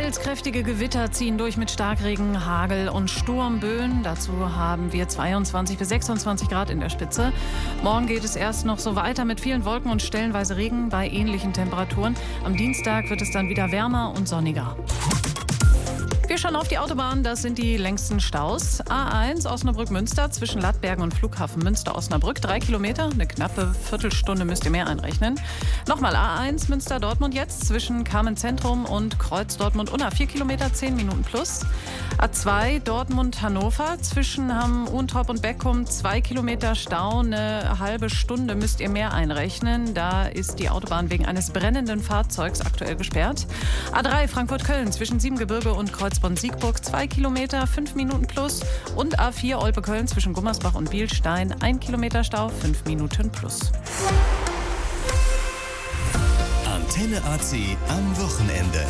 Himmelskräftige Gewitter ziehen durch mit Starkregen, Hagel und Sturmböen. Dazu haben wir 22 bis 26 Grad in der Spitze. Morgen geht es erst noch so weiter mit vielen Wolken und stellenweise Regen bei ähnlichen Temperaturen. Am Dienstag wird es dann wieder wärmer und sonniger. Wir schauen auf die Autobahn, das sind die längsten Staus. A1 Osnabrück-Münster zwischen Lattbergen und Flughafen Münster-Osnabrück, 3 Kilometer, eine knappe Viertelstunde müsst ihr mehr einrechnen. Nochmal A1 Münster-Dortmund jetzt zwischen Carmen-Zentrum und Kreuz-Dortmund-Unna, 4 Kilometer, 10 Minuten plus. A2 Dortmund-Hannover zwischen Hamm-Untrop und Beckum, 2 Kilometer Stau, eine halbe Stunde müsst ihr mehr einrechnen. Da ist die Autobahn wegen eines brennenden Fahrzeugs aktuell gesperrt. A3 Frankfurt-Köln zwischen Siebengebirge und Kreuzbronn-Siegburg, 2 Kilometer, 5 Minuten plus. Und A4 Olpe-Köln zwischen Gummersbach und Bielstein, 1 Kilometer Stau, 5 Minuten plus. Antenne AC am Wochenende.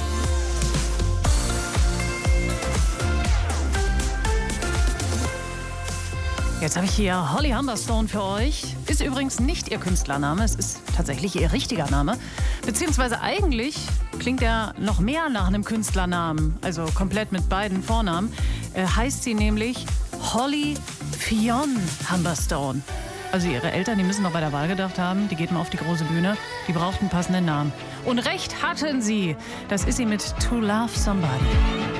Jetzt habe ich hier Holly Humberstone für euch. Ist übrigens nicht ihr Künstlername, es ist tatsächlich ihr richtiger Name. Beziehungsweise eigentlich klingt er noch mehr nach einem Künstlernamen, also komplett mit beiden Vornamen. Heißt sie nämlich Holly Fionn Humberstone. Also ihre Eltern, die müssen noch bei der Wahl gedacht haben, die geht mal auf die große Bühne, die braucht einen passenden Namen. Und recht hatten sie, das ist sie mit To Love Somebody.